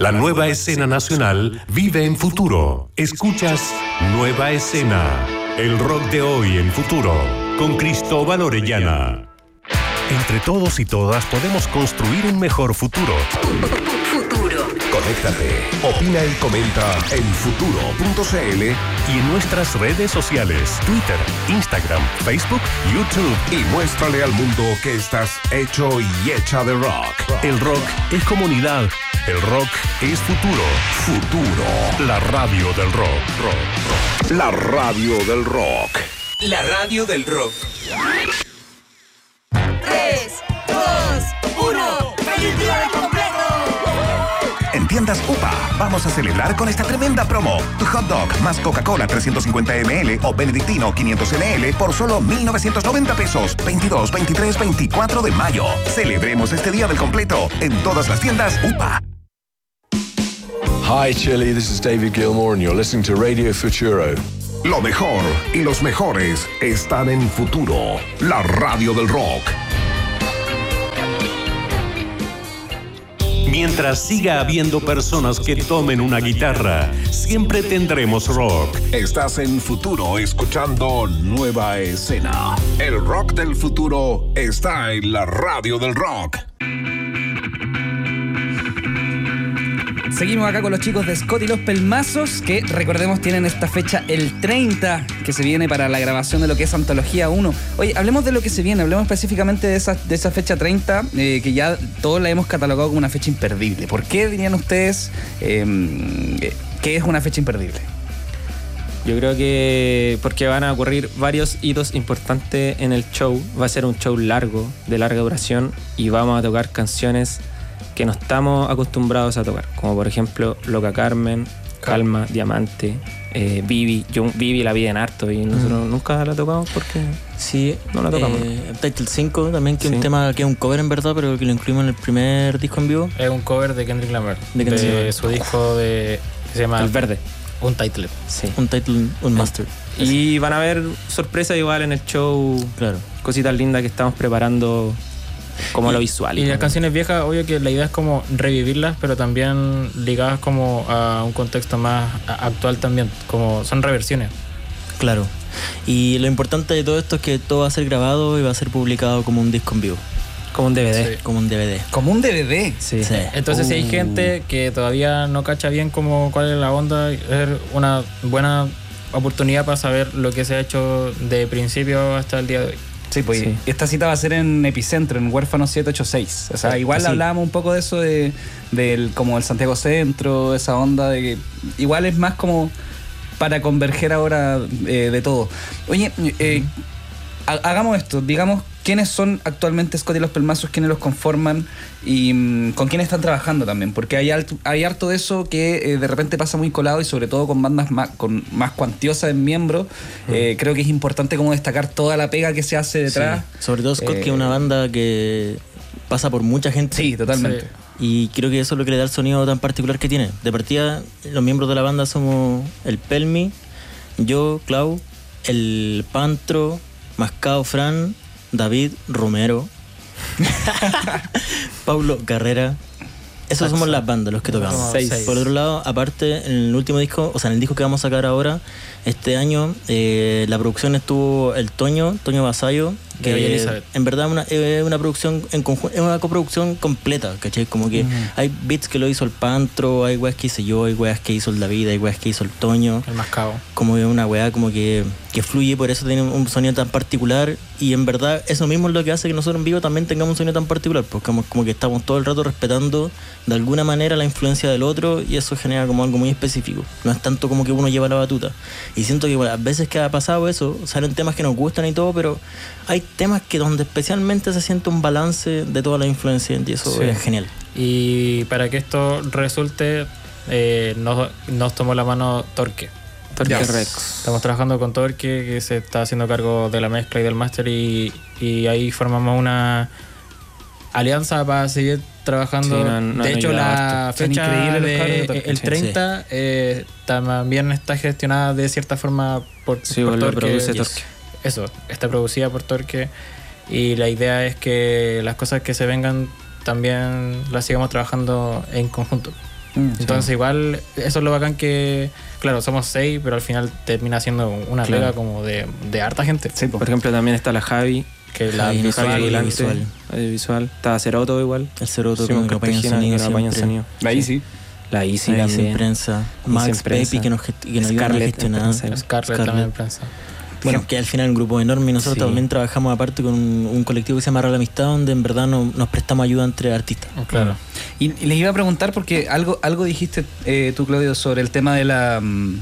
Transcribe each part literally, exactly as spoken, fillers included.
La nueva escena nacional vive en Futuro. Escuchas Nueva Escena, el rock de hoy en Futuro, con Cristóbal Orellana. Entre todos y todas podemos construir un mejor futuro. Futuro. Conéctate, opina y comenta en futuro punto c l y en nuestras redes sociales, Twitter, Instagram, Facebook, YouTube. Y muéstrale al mundo que estás hecho y hecha de rock. El rock es comunidad. El rock es futuro. Futuro. La radio del rock. rock, rock. La radio del rock. La radio del rock. tres, dos, uno. ¡Feliz día del completo! En tiendas U P A, vamos a celebrar con esta tremenda promo. Tu hot dog más Coca-Cola trescientos cincuenta mililitros o Benedictino quinientos mililitros por solo mil novecientos noventa pesos. veintidós, veintitrés, veinticuatro de mayo. Celebremos este día del completo en todas las tiendas U P A. Hi Chile, this is David Gilmour and you're listening to Radio Futuro. Lo mejor y los mejores están en Futuro, la radio del rock. Mientras siga habiendo personas que tomen una guitarra, siempre tendremos rock. Estás en Futuro escuchando Nueva Escena. El rock del futuro está en la radio del rock. Seguimos acá con los chicos de Scott y los Pelmazos, que recordemos tienen esta fecha el treinta, que se viene para la grabación de lo que es Antología uno. Oye, hablemos de lo que se viene, hablemos específicamente de esa, de esa fecha treinta, eh, que ya todos la hemos catalogado como una fecha imperdible. ¿Por qué dirían ustedes eh, que es una fecha imperdible? Yo creo que porque van a ocurrir varios hitos importantes en el show. Va a ser un show largo, de larga duración, y vamos a tocar canciones que no estamos acostumbrados a tocar, como por ejemplo Loca Carmen, Calma, Diamante, eh, Vivi. Yo Vivi la vi en harto y nosotros mm. nunca la tocamos porque sí, no la tocamos. Eh, Title cinco también, que es sí. un tema que es un cover en verdad, pero que lo incluimos en el primer disco en vivo. Es un cover de Kendrick Lamar, de, Kendrick de Lamar. su disco de, que se llama El Verde. Untitled. Sí. Untitled, Unmastered. Y van a haber sorpresas igual en el show. Claro. Cositas lindas que estamos preparando, como y, lo visual. Y, y las canciones viejas, obvio que la idea es como revivirlas, pero también ligadas como a un contexto más actual también, como son reversiones. Claro. Y lo importante de todo esto es que todo va a ser grabado y va a ser publicado como un disco en vivo. Como un D V D. Sí. Como un D V D. Como un D V D. Sí. sí. Entonces, uh. si hay gente que todavía no cacha bien cómo, cuál es la onda, es una buena oportunidad para saber lo que se ha hecho de principio hasta el día de hoy. Sí, pues sí. Esta cita va a ser en Epicentro, en Huérfano siete ocho seis. O sea, sí, igual así. Hablábamos un poco de eso, de del como el Santiago Centro, esa onda de que igual es más como para converger ahora eh, de todo. Oye, eh, uh-huh. hagamos esto, digamos quiénes son actualmente Scott y los Pelmazos, quiénes los conforman y um, con quiénes están trabajando también, porque hay, alto, hay harto de eso que eh, de repente pasa muy colado y sobre todo con bandas más, con más cuantiosas en miembros. Mm. Eh, creo que es importante como destacar toda la pega que se hace detrás. Sí. Sobre todo Scott, eh, que es una banda que pasa por mucha gente. Sí, totalmente. Sí. Y creo que eso es lo que le da el sonido tan particular que tiene. De partida, los miembros de la banda somos el Pelmi, yo, Clau, el Pantro, Mascao Fran, David Romero, Paulo Carrera. Esos somos las bandas, los que tocamos. Seis. Por otro lado, aparte, en el último disco, o sea, en el disco que vamos a sacar ahora, este año, eh, la producción estuvo el Toño, Toño Basayo, que Elizabeth. En verdad una, es una producción en conjunto, es una coproducción completa, ¿cachai? Como que uh-huh. hay beats que lo hizo el Pantro, hay weas que hice yo, hay weas que hizo el David, hay weas que hizo el Toño. El Mascao. Como que una wea como que, que fluye, por eso tiene un sonido tan particular y en verdad eso mismo es lo que hace que nosotros en vivo también tengamos un sonido tan particular, porque como, como que estamos todo el rato respetando de alguna manera la influencia del otro y eso genera como algo muy específico. No es tanto como que uno lleva la batuta. Y siento que bueno, a veces que ha pasado eso, salen temas que nos gustan y todo, pero hay temas que donde especialmente se siente un balance de toda la influencia y eso sí. es genial. Y para que esto resulte, eh, nos, nos tomó la mano Torque. Torque yes. Rex. Estamos trabajando con Torque, que se está haciendo cargo de la mezcla y del máster, y, y ahí formamos una alianza para seguir trabajando. Sí, no, no, de hecho, no la harto. fecha de, de el treinta sí. eh, también está gestionada de cierta forma por, sí, por Torque. Produce yes. Torque. Eso, está producida por Torque y la idea es que las cosas que se vengan también las sigamos trabajando en conjunto. Mm, Entonces sí. igual, eso es lo bacán que, claro, somos seis, pero al final termina siendo una claro. pega como de, de harta gente. Sí, por ejemplo, también está la Javi, que es la Javi visual, visual, visual. visual. Está Ceroto igual. El Ceroto que nos apaña sonido. sonido. La Easy. La Easy la también. en prensa. Max Pepi que nos, que nos ayuda a gestionar. Scarlett, Scarlett también en prensa. Bueno, que al final es un grupo enorme y nosotros sí. también trabajamos aparte con un, un colectivo que se llama Real Amistad, donde en verdad no, nos prestamos ayuda entre artistas. Oh, claro. Y, y les iba a preguntar, porque algo algo dijiste eh, tú, Claudio, sobre el tema de la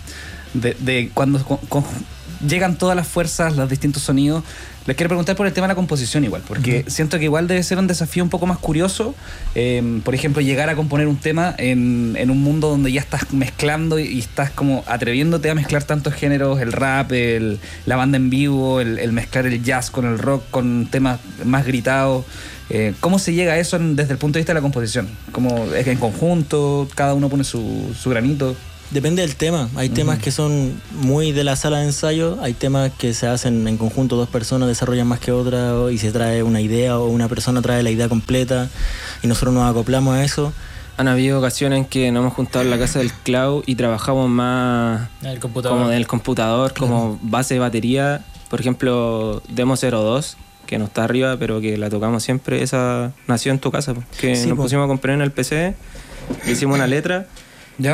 de, de cuando con, con, llegan todas las fuerzas, los distintos sonidos. Les quiero preguntar por el tema de la composición igual, porque uh-huh. siento que igual debe ser un desafío un poco más curioso, eh, por ejemplo, llegar a componer un tema en, en un mundo donde ya estás mezclando y, y estás como atreviéndote a mezclar tantos géneros, el rap, el, la banda en vivo, el, el mezclar el jazz con el rock, con temas más gritados. Eh, ¿Cómo se llega a eso en, desde el punto de vista de la composición? ¿Cómo es en conjunto? ¿Cada uno pone su, su granito? Depende del tema. Hay uh-huh. temas que son muy de la sala de ensayo, hay temas que se hacen en conjunto, dos personas desarrollan más que otra y se trae una idea o una persona trae la idea completa y nosotros nos acoplamos a eso. Han habido ocasiones en que nos hemos juntado en la casa del Clau y trabajamos más el computador. como del computador, claro. como base de batería. Por ejemplo, Demo cero dos, que no está arriba, pero que la tocamos siempre, esa nació en tu casa, que sí, nos po. pusimos a componer en el P C, hicimos una letra. ¿Ya?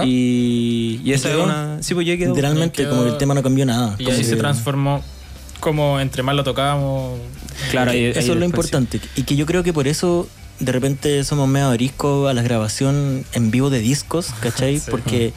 Y, y esa es una... Sí, pues ya quedó. Literalmente, quedó, como que el tema no cambió nada. Y ahí que... se transformó como entre más lo tocábamos. Claro, y, eso es lo importante. Sí. Y que yo creo que por eso de repente somos medio ariscos a la grabación en vivo de discos, ¿cachai? Sí. Porque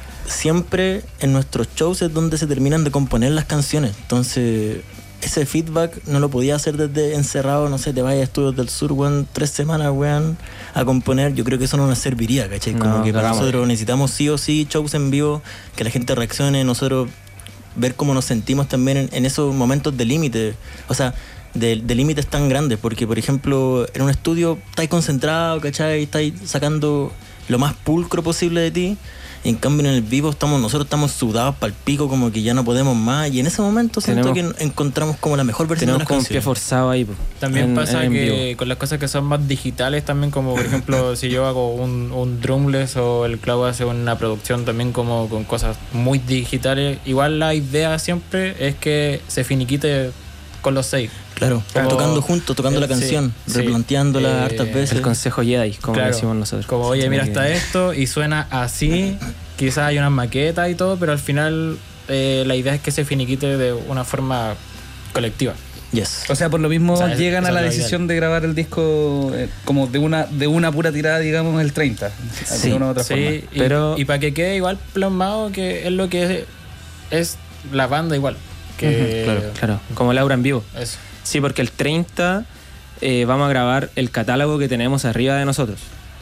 siempre en nuestros shows es donde se terminan de componer las canciones. Entonces... ese feedback no lo podía hacer desde encerrado, no sé, te vayas a Estudios del Sur, weón, tres semanas, weón, a componer. Yo creo que eso no nos serviría, ¿cachai? Como no, que para nosotros necesitamos sí o sí shows en vivo, que la gente reaccione, nosotros ver cómo nos sentimos también en, en esos momentos de límite. O sea, de, de límites tan grandes, porque, por ejemplo, en un estudio estáis concentrado, ¿cachai? Estáis sacando lo más pulcro posible de ti. En cambio en el vivo estamos nosotros estamos sudados para el pico, como que ya no podemos más, y en ese momento siento tenemos, que encontramos como la mejor versión de la canción. Tenemos como un pie forzado ahí. También en, pasa en que vivo. Con las cosas que son más digitales también, como por ejemplo si yo hago un, un drumless o el Clau hace una producción también como con cosas muy digitales, igual la idea siempre es que se finiquite con los seis. Claro, como, tocando juntos, tocando el, la canción, sí, replanteándola sí, hartas eh, veces. El consejo Jedi, como claro, decimos nosotros. Como, oye, mira, está esto y suena así, quizás hay unas maquetas y todo, pero al final eh, la idea es que se finiquite de una forma colectiva. Yes. O sea, por lo mismo o sea, llegan a la decisión de grabar el disco eh, como de una de una pura tirada, digamos, el treinta. Sí, de una u otra sí, forma. Y, pero y para que quede igual plasmado que es lo que es, es la banda igual. Que, uh-huh, claro, claro, como Laura en vivo. Eso. Sí, porque el treinta eh, vamos a grabar el catálogo que tenemos arriba de nosotros.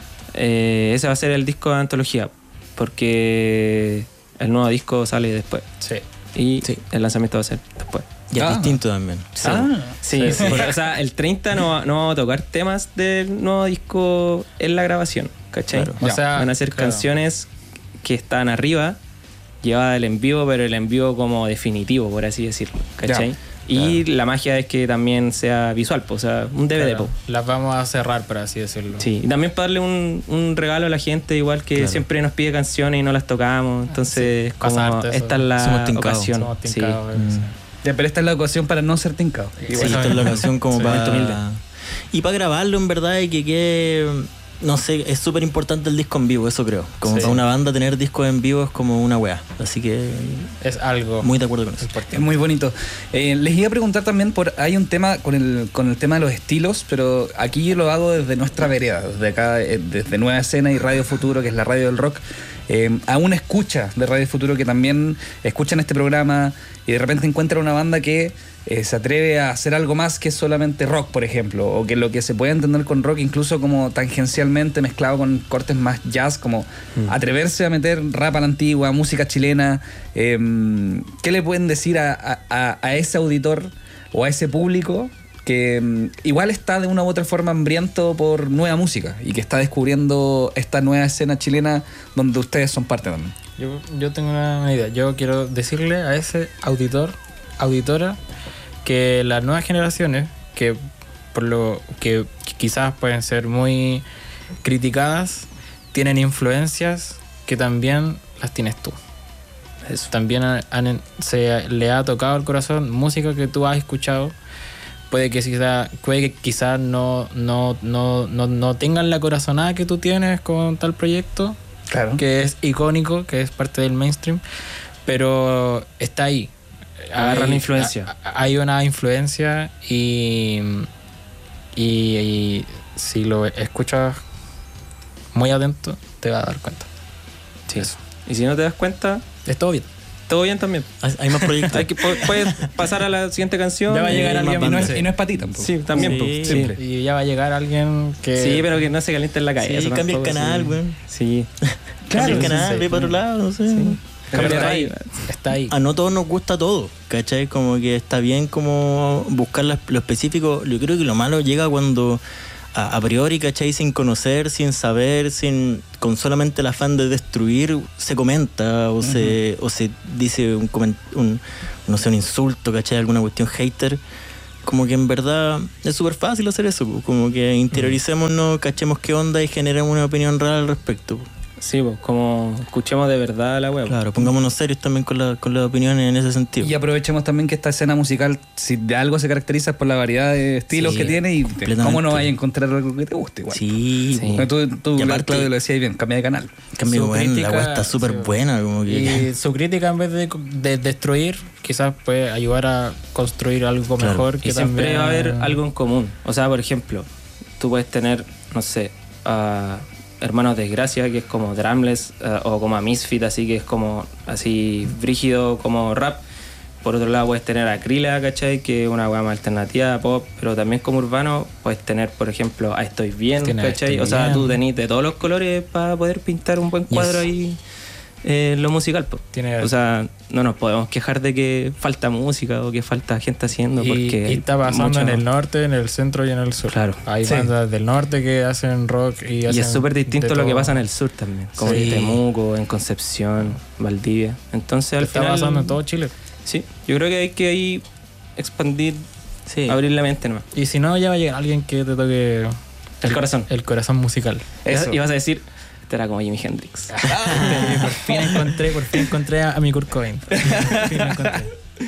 Eh, ese va a ser el disco de antología, porque el nuevo disco sale después. Sí. Y sí. el lanzamiento va a ser después. Y es ah. distinto también. Sí, ah. sí, sí, sí. Porque, o sea, el treinta no, no vamos a tocar temas del nuevo disco en la grabación, ¿cachai? Claro. O sea, van a ser claro. canciones que están arriba, llevadas del en vivo, pero el en vivo como definitivo, por así decirlo, ¿cachai? Ya. Y claro. la magia es que también sea visual, o sea, un D V D. Claro. Las vamos a cerrar, por así decirlo. Sí, y también para darle un, un regalo a la gente, igual que claro. siempre nos pide canciones y no las tocamos. Entonces, sí. como esta es la ocasión. Sí. Mm. Ya, pero esta es la ocasión para no ser tincado. Sí, esta es la ocasión como sí. para... Y para grabarlo, en verdad, y que quede... No sé, es súper importante el disco en vivo, eso creo. Como sí. para una banda tener discos en vivo es como una weá. Así que... es algo... Muy de acuerdo con eso. Es muy bonito. Eh, les iba a preguntar también, por hay un tema con el, con el tema de los estilos, pero aquí yo lo hago desde nuestra vereda, desde acá, eh, desde Nueva Escena y Radio Futuro, que es la radio del rock. Eh, a una escucha de Radio Futuro que también escuchan este programa y de repente encuentra una banda que eh, se atreve a hacer algo más que solamente rock, por ejemplo, o que lo que se puede entender con rock incluso como tangencialmente mezclado con cortes más jazz, como mm. atreverse a meter rap a la antigua, música chilena. Eh, ¿qué le pueden decir a, a, a ese auditor o a ese público que um, igual está de una u otra forma hambriento por nueva música y que está descubriendo esta nueva escena chilena donde ustedes son parte también? Yo, yo tengo una idea. Yo quiero decirle a ese auditor, auditora, que las nuevas generaciones, que por lo que quizás pueden ser muy criticadas, tienen influencias que también las tienes tú. Eso. También han, han, se le ha tocado el corazón música que tú has escuchado. Puede que quizás puede que quizá no, no, no, no, no tengan la corazonada que tú tienes con tal proyecto, claro, que es icónico, que es parte del mainstream, pero está ahí. Agarran influencia. Hay una influencia y, y, y si lo escuchas muy atento, te vas a dar cuenta. Sí. Eso. Y si no te das cuenta, es todo bien. Todo bien también. Hay más proyectos. Hay que, puedes pasar a la siguiente canción. Ya va a llegar alguien. Y no, es, y no es para ti tampoco. Sí, también. Sí, pues, sí. Sí. Y ya va a llegar alguien que. Sí, pero que no se caliente en la calle. Sí, cambia el canal, güey. Sí. Cambia el sí, canal, sí, ve sí. para otro lado, no sé. Sí. Pero Cambia está ahí. ahí. Está ahí. A no todos nos gusta todo, ¿cachai? Como que está bien como buscar la- lo específico. Yo creo que lo malo llega cuando a, a priori, ¿cachai? Sin conocer, sin saber, sin con solamente el afán de destruir, se comenta o, uh-huh. se, o se dice un, coment- un, no sé, un insulto, ¿cachai? Alguna cuestión hater. Como que en verdad es súper fácil hacer eso, como que interioricémonos, cachemos qué onda y generemos una opinión real al respecto. Sí, pues como escuchemos de verdad la web. Claro, pongámonos serios también con, la, con las opiniones en ese sentido. Y aprovechemos también que esta escena musical, si de algo se caracteriza, es por la variedad de estilos Sí, que tiene y te- cómo no vayas a encontrar algo que te guste igual. Sí, Sí. po. Tú, tú Y aparte- Claudio, lo decías bien, cambia de canal. Cambio, Su bueno, crítica- la weá está súper sí. buena, como que... Y su crítica, en vez de, de destruir, quizás puede ayudar a construir algo Claro. mejor. Que Y siempre también va a haber algo en común. O sea, por ejemplo, tú puedes tener, no sé, a Hermanos Desgracia, que es como drumless, uh, o como a Misfit, así que es como así brígido como rap. Por otro lado puedes tener a Akrila, ¿cachai? Que es una weá más alternativa, pop, pero también como urbano puedes tener, por ejemplo, a Estoy Bien, Tiene ¿cachai? Estoy O sea, Bien. tú tenés de todos los colores para poder pintar un buen cuadro Yes. ahí eh, en lo musical, pues. Tiene- O sea, no nos podemos quejar de que falta música o que falta gente haciendo, Y, porque y está pasando mucho- en el norte, en el centro y en el sur. Claro. Hay Sí. bandas del norte que hacen rock y hacen Y es súper distinto de lo que todo. pasa en el sur también, como Sí. en Temuco, en Concepción, Valdivia. Entonces al Está final... pasando en todo Chile. Sí, yo creo que hay que ahí expandir, Sí. abrir la mente nomás. Y si no, ya va a llegar alguien que te toque El corazón. el corazón musical. Eso. Y vas a decir, este era como Jimi Hendrix. Y por fin encontré, por fin encontré a, a mi Kurt Cobain. Por fin lo encontré.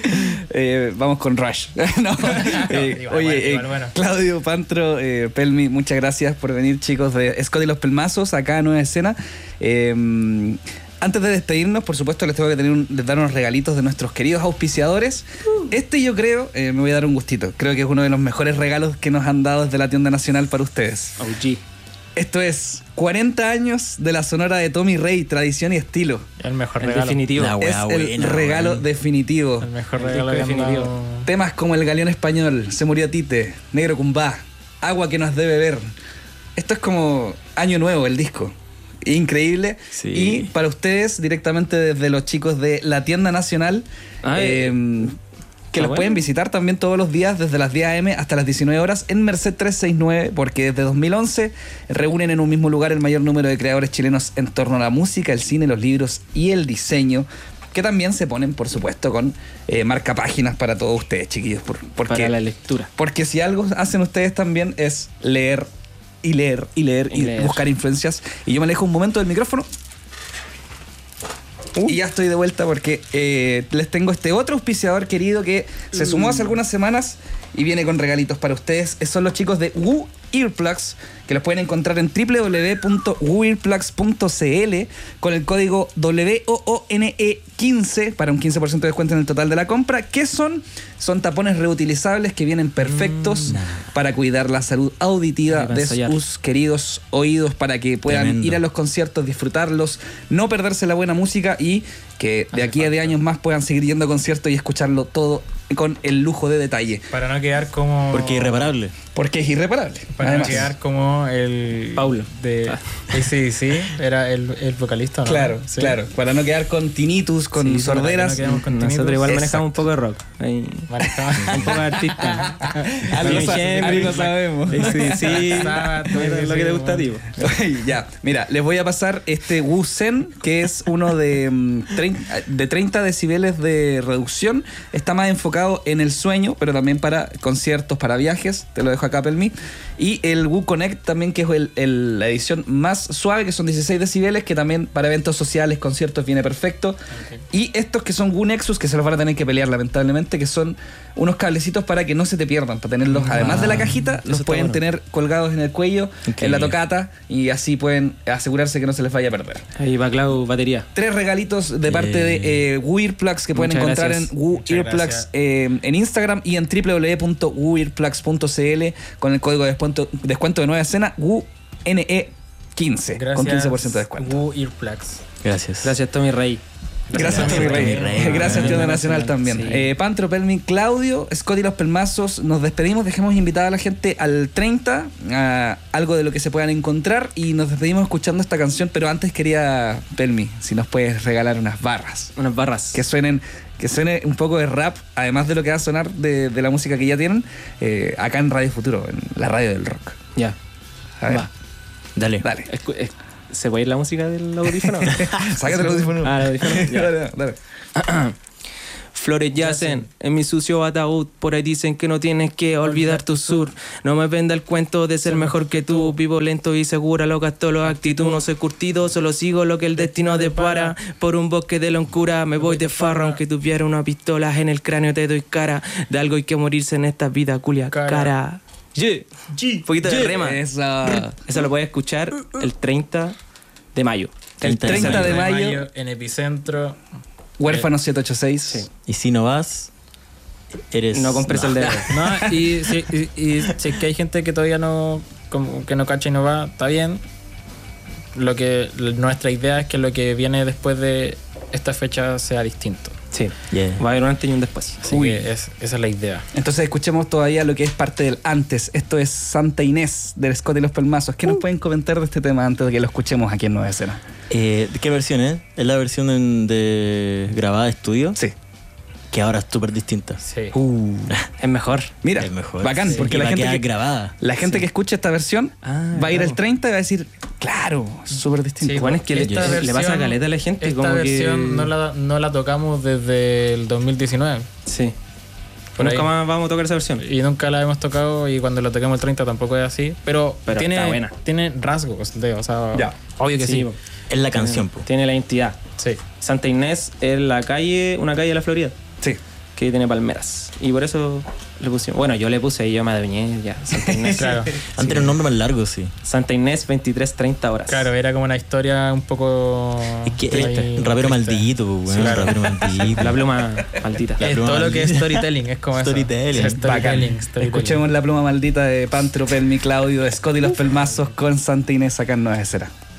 Eh, vamos con Rush. No, eh, igual, oye, bueno, eh, igual, bueno. Claudio, Pantro, eh, Pelmi, muchas gracias por venir, chicos de Scott y los Pelmazos, acá a Nueva Escena. Eh, antes de despedirnos, por supuesto, les tengo que tener un- les dar unos regalitos de nuestros queridos auspiciadores. Este yo creo, eh, me voy a dar un gustito. Creo que es uno de los mejores regalos que nos han dado desde la tienda nacional para ustedes. O G. Esto es cuarenta años de la Sonora de Tommy Rey, tradición y estilo. El mejor El regalo. definitivo. La Es weá el buena, regalo weón. definitivo. El mejor El regalo que disco han definitivo. dado. Temas como El Galeón Español, Se Murió Tite, Negro Cumbá, Agua que nos debe ver. Esto es como Año Nuevo, el disco. Increíble. Sí. Y para ustedes, directamente desde los chicos de la tienda nacional, Ah, eh, eh, que ah, los bueno. pueden visitar también todos los días desde las diez a eme hasta las diecinueve horas en Merced trescientos sesenta y nueve, porque desde dos mil once reúnen en un mismo lugar el mayor número de creadores chilenos en torno a la música, el cine, los libros y el diseño, que también se ponen, por supuesto, con eh, marcapáginas para todos ustedes, chiquillos. Por, porque, Para la lectura. porque si algo hacen ustedes también es leer y leer y leer y, Y leer. buscar influencias. Y yo me alejo un momento del micrófono. Y ya estoy de vuelta porque eh, les tengo este otro auspiciador querido que se sumó hace algunas semanas y viene con regalitos para ustedes. Son los chicos de Woo Earplugs, que los pueden encontrar en w w w punto woo earplugs punto c l con el código W O O N E quince para un quince por ciento de descuento en el total de la compra. ¿Qué son? Son tapones reutilizables que vienen perfectos para cuidar la salud auditiva Para de ensayar. sus queridos oídos, para que puedan Tremendo. ir a los conciertos, disfrutarlos, no perderse la buena música y que de aquí a diez años más puedan seguir yendo a conciertos y escucharlo todo con el lujo de detalle. Para no quedar como. Porque es irreparable. Porque es irreparable. Para además. no quedar como el. Paulo. De. Sí, sí, era el, el vocalista, ¿no? Claro, Sí. claro. Para no quedar con tinnitus, con Sí, sorderas. no con Nosotros igual Exacto. manejamos un poco de rock. Ahí, un poco de artista. Algo, Jimi sa- Hendrix, algo sabemos. Sí, sí. Sabbath, Es lo que te gusta a ti. Ya, mira, les voy a pasar este Wu Zen, que es uno de, mm, treinta, de treinta decibeles de reducción. Está más enfocado en el sueño, pero también para conciertos, para viajes. Te lo dejo acá, Pelmi. Y el Wu Connect también, que es el, el- la edición más suave, que son dieciséis decibeles, que también para eventos sociales, conciertos, viene perfecto. Okay. Y estos que son Wu Nexus, que se los van a tener que pelear lamentablemente, que son unos cablecitos para que no se te pierdan, para tenerlos, además de la cajita, los está pueden bueno. tener colgados en el cuello, Increíble. en la tocata, y así pueden asegurarse que no se les vaya a perder. Ahí va Clau, batería. Tres regalitos de parte de eh, Wu Earplugs que pueden Muchas encontrar gracias. en Wu Muchas Earplugs gracias. eh, en Instagram y en w w w punto wu earplugs punto c l con el código de descuento, descuento de nueva escena W N E quince con quince por ciento de descuento. Wu Earplugs. Gracias. Gracias, Tommy Rey. Gracias, Tommy Rey. Rey. Gracias, Tienda Nacional también. Sí. Eh, Pantro, Pelmi, Claudio, Scotty Los Pelmazos. Nos despedimos. Dejemos invitada a la gente al treinta, a algo de lo que se puedan encontrar. Y nos despedimos escuchando esta canción. Pero antes quería, Pelmi, si nos puedes regalar unas barras. Unas barras. Que suenen, que suene un poco de rap, además de lo que va a sonar de, de la música que ya tienen, eh, acá en Radio Futuro, en la radio del rock. Ya. A ver, Va. Dale. dale. Escu- es- ¿Se puede ir la música del audífono? Sácate el audífono. Ah, el audífono. Ya. Dale, dale. Flores yacen en mi sucio ataúd. Por ahí dicen que no tienes que olvidar tu sur. No me venda el cuento de ser mejor que tú. Vivo lento y segura, lo gasto la actitud. No soy curtido, solo sigo lo que el destino depara. Por un bosque de loncura me voy de farra. Aunque tuviera una pistola en el cráneo te doy cara. De algo hay que morirse en esta vida, culia cara. Cara. Yeah. Un poquito de rema. Eso. Eso lo puedes escuchar el treinta de mayo. El treinta de mayo, en Epicentro. Huérfanos siete ocho seis. Y si no vas, eres. No compres el D V D. No, y si y, y si es que hay gente que todavía no, como que no cacha y no va, está bien. Lo que nuestra idea es que lo que viene después de esta fecha sea distinto. Sí. Yeah. Va a haber un antes y un después. Así Uy. que es, esa es la idea. Entonces escuchemos todavía lo que es parte del antes. Esto es Santa Inés del Scott y los Pelmazos. ¿Qué nos pueden comentar de este tema antes de que lo escuchemos aquí en Nueva Escena? Eh, ¿Qué versión es? ¿Es la versión en- de grabada de estudio? Sí. Que ahora es súper distinta. Sí. Uh, Es mejor. mira, Es mejor. bacán, Sí. porque Y la va a gente, quedar que, grabada. la gente Sí. que escucha esta versión Ah, va a ir claro. al treinta y va a decir, claro, súper distinto. Sí, Bueno, es que le, esta le versión- pasa a caleta a la gente. Esta como versión que... no, la, no la tocamos desde el dos mil diecinueve. Sí. Por Nunca ahí. más vamos a tocar esa versión. Y nunca la hemos tocado y cuando la toquemos el treinta tampoco es así. Pero, Pero tiene, está buena. tiene rasgos de, o sea, Ya. obvio que sí. Es la canción, po. Tiene la identidad. Sí. Santa Inés es la calle, una calle de la Florida, Sí. que tiene palmeras. Y por eso le pusimos. Bueno, yo le puse y yo me adueñé ya. Santa Inés. Claro. Antes era un nombre más largo, sí. Santa Inés veintitrés treinta horas. Claro, era como una historia un poco. Es que ahí es un rapero triste. maldito, po, weón. Sí, claro. Rapero maldito. La pluma maldita. La Es pluma todo lo que es maldita. storytelling, es como eso. Storytelling. Sí, storytelling, Bacán. storytelling. Escuchemos la pluma maldita de Pantro, Pelmi, Claudio, de Scott y los Pelmazos con Santa Inés acá en Nueva Escena.